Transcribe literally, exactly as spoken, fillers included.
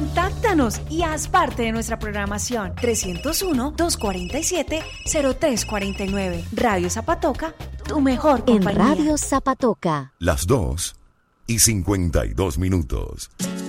Contáctanos y haz parte de nuestra programación. trescientos uno, doscientos cuarenta y siete, cero tres cuarenta y nueve. Radio Zapatoca, tu mejor compañía. En Radio Zapatoca. Las dos y cincuenta y dos minutos.